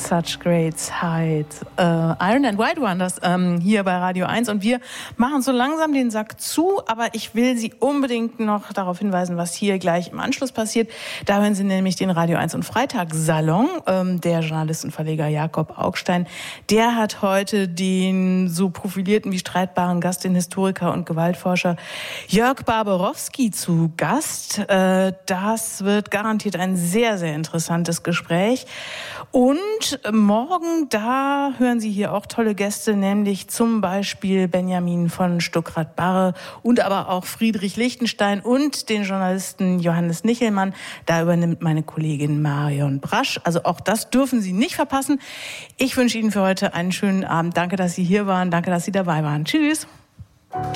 Such Great Heights. Iron and White waren das hier bei Radio 1 und wir machen so langsam den Sack zu, aber ich will Sie unbedingt noch darauf hinweisen, was hier gleich im Anschluss passiert. Da hören Sie nämlich den Radio 1 und Freitagssalon. Der Journalist und Verleger Jakob Augstein, der hat heute den so profilierten wie streitbaren Gast, den Historiker und Gewaltforscher Jörg Barbarowski zu Gast. Das wird garantiert ein sehr, sehr interessantes Gespräch. Und morgen, da hören Sie hier auch tolle Gäste, nämlich zum Beispiel Benjamin von Stuckrad-Barre und aber auch Friedrich Lichtenstein und den Journalisten Johannes Nichelmann. Da übernimmt meine Kollegin Marion Brasch. Also auch das dürfen Sie nicht verpassen. Ich wünsche Ihnen für heute einen schönen Abend. Danke, dass Sie hier waren. Danke, dass Sie dabei waren. Tschüss.